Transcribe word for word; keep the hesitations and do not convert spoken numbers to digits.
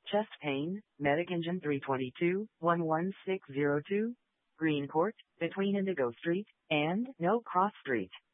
Chest pain, Medic Engine three twenty-two, one one six zero two, Green Court, between Indigo Street and No Cross Street.